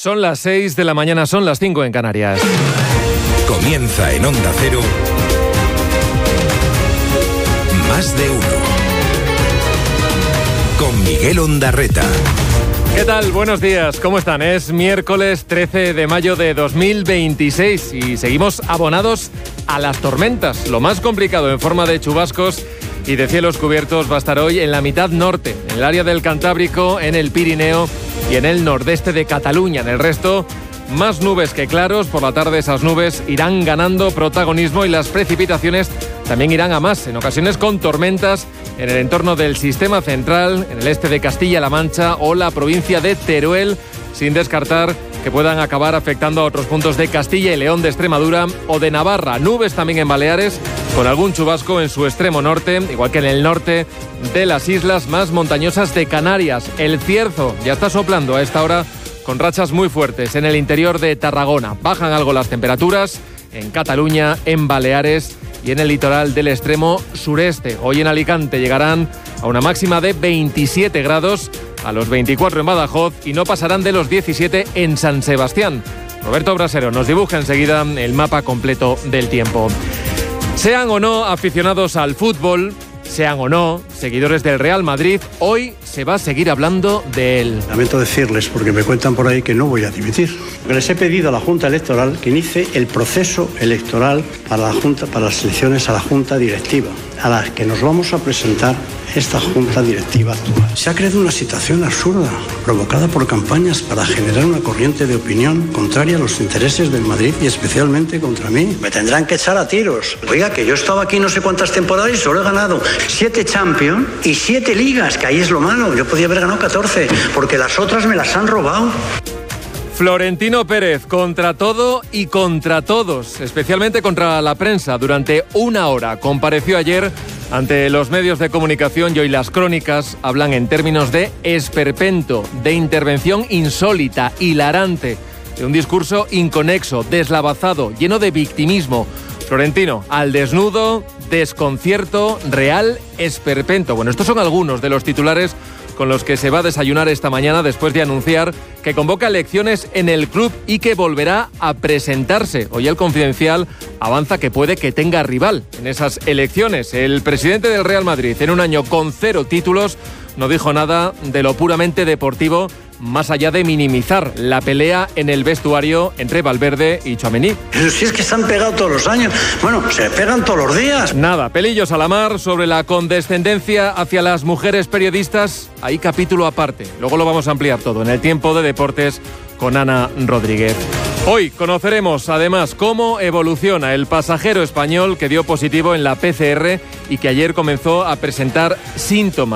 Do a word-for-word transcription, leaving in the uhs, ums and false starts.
Son las seis de la mañana, son las cinco en Canarias. Comienza en Onda Cero. Más de uno. Con Miguel Ondarreta. ¿Qué tal? Buenos días, ¿cómo están? Es miércoles trece de mayo de dos mil veintiséis y seguimos abonados a las tormentas. Lo más complicado en forma de chubascos y de cielos cubiertos va a estar hoy en la mitad norte, en el área del Cantábrico, en el Pirineo y en el nordeste de Cataluña. En el resto, más nubes que claros. Por la tarde esas nubes irán ganando protagonismo y las precipitaciones también irán a más, en ocasiones con tormentas en el entorno del sistema central, en el este de Castilla-La Mancha o la provincia de Teruel, sin descartar que puedan acabar afectando a otros puntos de Castilla y León, de Extremadura o de Navarra. Nubes también en Baleares, con algún chubasco en su extremo norte, igual que en el norte de las islas más montañosas de Canarias. El Cierzo ya está soplando a esta hora con rachas muy fuertes en el interior de Tarragona. Bajan algo las temperaturas en Cataluña, en Baleares y en el litoral del extremo sureste. Hoy en Alicante llegarán a una máxima de veintisiete grados, a los veinticuatro en Badajoz y no pasarán de los diecisiete en San Sebastián. Roberto Brasero nos dibuja enseguida el mapa completo del tiempo. Sean o no aficionados al fútbol, sean o no seguidores del Real Madrid, hoy se va a seguir hablando de él. Lamento decirles, porque me cuentan por ahí, que no voy a dimitir. Les he pedido a la Junta Electoral que inicie el proceso electoral para la Junta, para las elecciones a la Junta Directiva, a las que nos vamos a presentar esta Junta Directiva actual. Se ha creado una situación absurda, provocada por campañas para generar una corriente de opinión contraria a los intereses del Madrid y especialmente contra mí. Me tendrán que echar a tiros. Oiga, que yo he estado aquí no sé cuántas temporadas y solo he ganado siete Champions y siete Ligas, que ahí es lo malo. Yo podía haber ganado catorce, porque las otras me las han robado. Florentino Pérez, contra todo y contra todos, especialmente contra la prensa. Durante una hora compareció ayer ante los medios de comunicación y hoy las crónicas hablan en términos de esperpento, de intervención insólita, hilarante, de un discurso inconexo, deslavazado, lleno de victimismo. Florentino, al desnudo, desconcierto, real esperpento. Bueno, estos son algunos de los titulares con los que se va a desayunar esta mañana después de anunciar que convoca elecciones en el club y que volverá a presentarse. Hoy el Confidencial avanza que puede que tenga rival en esas elecciones. El presidente del Real Madrid, en un año con cero títulos, no dijo nada de lo puramente deportivo, más allá de minimizar la pelea en el vestuario entre Valverde y Tchouaméni. Pero si es que se han pegado todos los años. Bueno, se pegan todos los días. Nada, pelillos a la mar sobre la condescendencia hacia las mujeres periodistas. Hay capítulo aparte. Luego lo vamos a ampliar todo en el tiempo de deportes con Ana Rodríguez. Hoy conoceremos además cómo evoluciona el pasajero español que dio positivo en la P C R y que ayer comenzó a presentar síntomas.